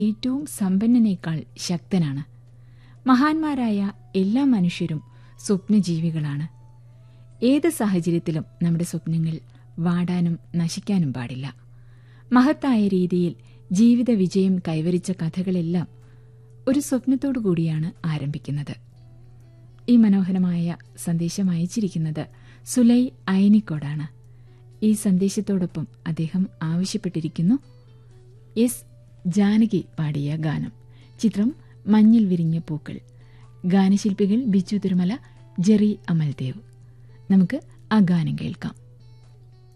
ഏറ്റവും സമ്പന്നനേക്കാൾ ശക്തനാണ്. മഹാന്മാരായ എല്ലാ മനുഷ്യരും സ്വപ്നജീവികളാണ്. ഏത് സാഹചര്യത്തിലും നമ്മുടെ സ്വപ്നങ്ങൾ വാടാനും നശിക്കാനും പാടില്ല. മഹത്തായ രീതിയിൽ ജീവിത വിജയം കൈവരിച്ച കഥകളെല്ലാം ഒരു സ്വപ്നത്തോടു കൂടിയാണ് ആരംഭിക്കുന്നത്. ഈ മനോഹരമായ സന്ദേശം അയച്ചിരിക്കുന്നത് സുലൈ അയനിക്കോടാണ്. ഈ സന്ദേശത്തോടൊപ്പം അദ്ദേഹം ആവശ്യപ്പെട്ടിരിക്കുന്നു എസ് ജാനകി പാടിയ ഗാനം. ചിത്രം മഞ്ഞിൽ വിരിഞ്ഞ പൂക്കൾ. ഗാനശില്പികൾ ബിജു തിരുമല, ജെറി അമൽദേവ്. നമുക്ക് ആ ഗാനം കേൾക്കാം.